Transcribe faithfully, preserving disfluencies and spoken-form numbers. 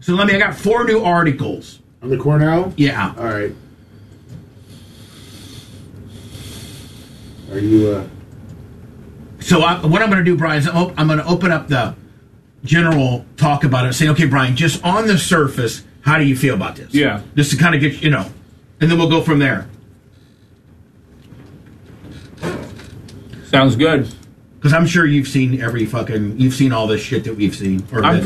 So let me. I got four new articles on the Cornell. Yeah. All right. Are you? Uh... So I, what I'm going to do, Brian, is I'm going to open up the general talk about it. Saying, okay, Brian, just on the surface, how do you feel about this? Yeah. Just to kind of get you know, and then we'll go from there. Sounds good. Because I'm sure you've seen every fucking, you've seen all this shit that we've seen. Or I'm that